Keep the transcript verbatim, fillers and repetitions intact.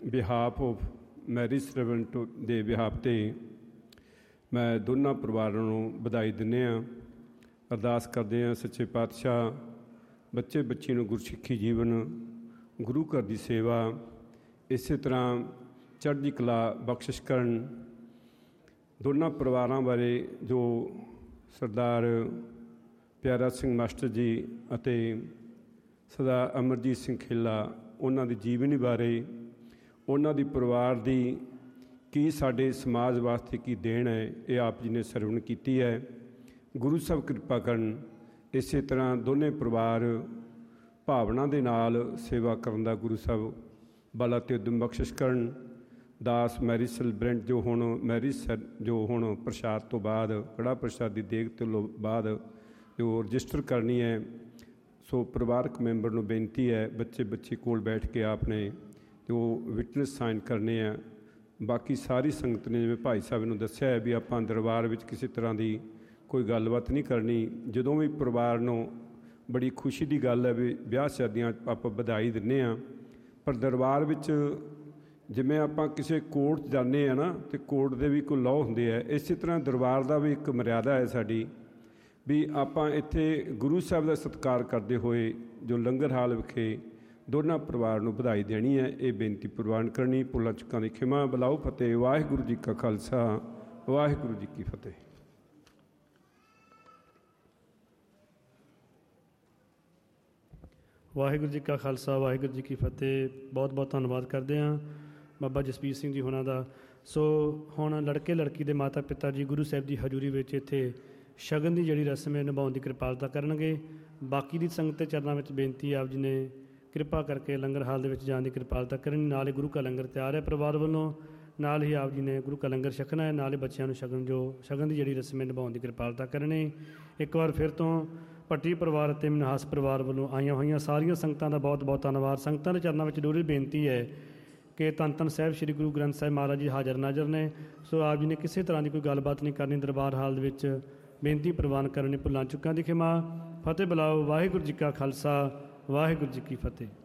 Behalf of marriage servant ਦੇ behalf 'ਤੇ ਮੈਂ ਦੋਨਾਂ ਪਰਿਵਾਰਾਂ ਨੂੰ ਵਧਾਈ ਦਿੰਦੇ ਹਾਂ। ਅਰਦਾਸ ਕਰਦੇ ਹਾਂ ਸੱਚੇ ਪਾਤਸ਼ਾਹ ਬੱਚੇ ਬੱਚੀ ਨੂੰ ਗੁਰਸਿੱਖੀ ਜੀਵਨ, ਗੁਰੂ ਘਰ ਦੀ ਸੇਵਾ ਇਸੇ ਤਰ੍ਹਾਂ ਚੜ੍ਹਦੀ ਕਲਾ ਬਖਸ਼ਿਸ਼ ਕਰਨ। ਦੋਨਾਂ ਪਰਿਵਾਰਾਂ ਬਾਰੇ ਜੋ ਸਰਦਾਰ ਪਿਆਰਾ ਸਿੰਘ ਮਾਸਟਰ ਜੀ ਅਤੇ ਸਰਦਾਰ ਅਮਰਜੀਤ ਸਿੰਘ ਖੇਲਾ ਉਹਨਾਂ ਦੀ ਜੀਵਨੀ ਬਾਰੇ, ਉਹਨਾਂ ਦੀ ਪਰਿਵਾਰ ਦੀ ਕੀ ਸਾਡੇ ਸਮਾਜ ਵਾਸਤੇ ਕੀ ਦੇਣ ਹੈ, ਇਹ ਆਪ ਜੀ ਨੇ ਸਰਵਣ ਕੀਤੀ ਹੈ। ਗੁਰੂ ਸਾਹਿਬ ਕਿਰਪਾ ਕਰਨ। ਇਸੇ ਤਰ੍ਹਾਂ ਦੋਨੇ ਪਰਿਵਾਰ ਭਾਵਨਾ ਦੇ ਨਾਲ ਸੇਵਾ ਕਰਨ ਦਾ ਗੁਰੂ ਸਾਹਿਬ ਬਲ ਅਤੇ ਉਦਮ ਬਖਸ਼ਿਸ਼ ਕਰਨ। ਦਾਸ ਮੈਰਿਜ ਸੈਲੀਬ੍ਰੈਂਟ ਜੋ ਹੁਣ ਮੈਰਿਜ ਜੋ ਹੁਣ ਪ੍ਰਸ਼ਾਦ ਤੋਂ ਬਾਅਦ ਕੜਾ ਪ੍ਰਸ਼ਾਦ ਦੀ ਦੇਗ ਤੋਂ ਬਾਅਦ ਜੋ ਰਜਿਸਟਰ ਕਰਨੀ ਹੈ, ਸੋ ਪਰਿਵਾਰਕ ਮੈਂਬਰ ਨੂੰ ਬੇਨਤੀ ਹੈ ਬੱਚੇ ਬੱਚੇ ਕੋਲ ਬੈਠ ਕੇ ਆਪ ਨੇ ਅਤੇ ਉਹ ਵਿਟਨੈਸ ਸਾਈਨ ਕਰਨੇ ਆ। ਬਾਕੀ ਸਾਰੀ ਸੰਗਤ ਨੇ ਜਿਵੇਂ ਭਾਈ ਸਾਹਿਬ ਨੂੰ ਦੱਸਿਆ ਹੈ ਵੀ ਆਪਾਂ ਦਰਬਾਰ ਵਿੱਚ ਕਿਸੇ ਤਰ੍ਹਾਂ ਦੀ ਕੋਈ ਗੱਲਬਾਤ ਨਹੀਂ ਕਰਨੀ। ਜਦੋਂ ਵੀ ਪਰਿਵਾਰ ਨੂੰ ਬੜੀ ਖੁਸ਼ੀ ਦੀ ਗੱਲ ਹੈ ਵੀ ਵਿਆਹ ਸ਼ਾਦੀਆਂ ਆਪਾਂ ਵਧਾਈ ਦਿੰਦੇ ਹਾਂ, ਪਰ ਦਰਬਾਰ ਵਿੱਚ ਜਿਵੇਂ ਆਪਾਂ ਕਿਸੇ ਕੋਰਟ 'ਚ ਜਾਂਦੇ ਹਾਂ ਨਾ, ਅਤੇ ਕੋਰਟ ਦੇ ਵੀ ਕੋਈ ਲਾਅ ਹੁੰਦੇ ਹੈ, ਇਸੇ ਤਰ੍ਹਾਂ ਦਰਬਾਰ ਦਾ ਵੀ ਇੱਕ ਮਰਿਆਦਾ ਹੈ ਸਾਡੀ ਵੀ ਆਪਾਂ ਇੱਥੇ ਗੁਰੂ ਸਾਹਿਬ ਦਾ ਸਤਿਕਾਰ ਕਰਦੇ ਹੋਏ ਜੋ ਲੰਗਰ ਹਾਲ ਵਿਖੇ ਦੋਨਾਂ ਪਰਿਵਾਰ ਨੂੰ ਵਧਾਈ ਦੇਣੀ ਹੈ। ਇਹ ਬੇਨਤੀ ਪ੍ਰਵਾਨ ਕਰਨੀ। ਭੁੱਲਾਂ ਚੁੱਕਾਂ ਦੀ ਖਿਮਾ। ਬਲਾਓ ਫਤਿਹ। ਵਾਹਿਗੁਰੂ ਜੀ ਕਾ ਖਾਲਸਾ, ਵਾਹਿਗੁਰੂ ਜੀ ਕੀ ਫਤਿਹ। ਵਾਹਿਗੁਰੂ ਜੀ ਕਾ ਖਾਲਸਾ, ਵਾਹਿਗੁਰੂ ਜੀ ਕੀ ਫਤਿਹ। ਬਹੁਤ ਬਹੁਤ ਧੰਨਵਾਦ ਕਰਦੇ ਹਾਂ ਬਾਬਾ ਜਸਬੀਰ ਸਿੰਘ ਜੀ ਹੋਣਾ ਦਾ। ਸੋ ਹੁਣ ਲੜਕੇ ਲੜਕੀ ਦੇ ਮਾਤਾ ਪਿਤਾ ਜੀ ਗੁਰੂ ਸਾਹਿਬ ਦੀ ਹਜ਼ੂਰੀ ਵਿੱਚ ਇੱਥੇ ਸ਼ਗਨ ਦੀ ਜਿਹੜੀ ਰਸਮ ਹੈ ਨਿਭਾਉਣ ਦੀ ਕਿਰਪਾਲਤਾ ਕਰਨਗੇ। ਬਾਕੀ ਦੀ ਸੰਗਤ ਦੇ ਚਰਨਾਂ ਵਿੱਚ ਬੇਨਤੀ ਆਪ ਜੀ ਨੇ ਕਿਰਪਾ ਕਰਕੇ ਲੰਗਰ ਹਾਲ ਦੇ ਵਿੱਚ ਜਾਣ ਦੀ ਕਿਰਪਾਲਤਾ ਕਰਨੀ। ਨਾਲ ਹੀ ਗੁਰੂ ਕਾ ਲੰਗਰ ਤਿਆਰ ਹੈ ਪਰਿਵਾਰ ਵੱਲੋਂ, ਨਾਲ ਹੀ ਆਪ ਜੀ ਨੇ ਗੁਰੂ ਕਾ ਲੰਗਰ ਛਕਣਾ ਹੈ, ਨਾਲ ਹੀ ਬੱਚਿਆਂ ਨੂੰ ਸ਼ਗਨ ਜੋ ਸ਼ਗਨ ਦੀ ਜਿਹੜੀ ਰਸਮ ਹੈ ਨਿਭਾਉਣ ਦੀ ਕਿਰਪਾਲਤਾ ਕਰਨੀ। ਇੱਕ ਵਾਰ ਫਿਰ ਤੋਂ ਭੱਟੀ ਪਰਿਵਾਰ ਅਤੇ ਮਨਹਾਸ ਪਰਿਵਾਰ ਵੱਲੋਂ ਆਈਆਂ ਹੋਈਆਂ ਸਾਰੀਆਂ ਸੰਗਤਾਂ ਦਾ ਬਹੁਤ ਬਹੁਤ ਧੰਨਵਾਦ। ਸੰਗਤਾਂ ਦੇ ਚਰਨਾਂ ਵਿੱਚ ਜ਼ਰੂਰੀ ਬੇਨਤੀ ਹੈ ਕਿ ਧੰਨ ਧੰਨ ਸਾਹਿਬ ਸ੍ਰੀ ਗੁਰੂ ਗ੍ਰੰਥ ਸਾਹਿਬ ਮਹਾਰਾਜ ਜੀ ਹਾਜ਼ਰ ਨਾਜ਼ਰ ਨੇ। ਸੋ ਆਪ ਜੀ ਨੇ ਕਿਸੇ ਤਰ੍ਹਾਂ ਦੀ ਕੋਈ ਗੱਲਬਾਤ ਨਹੀਂ ਕਰਨੀ। ਦਰਬਾਰ ਹਾਲ ਦੇ ਵਿੱਚ ਬੇਨਤੀ ਪ੍ਰਵਾਨ ਕਰਨੀ। ਭੁੱਲਾਂ ਚੁੱਕਾਂ ਦੀ ਖਿਮਾ। ਫਤਿਹ ਬੁਲਾਓ। ਵਾਹਿਗੁਰੂ ਜੀ ਕਾ ਖਾਲਸਾ, ਵਾਹਿਗੁਰੂ ਜੀ ਕੀ ਫਤਿਹ।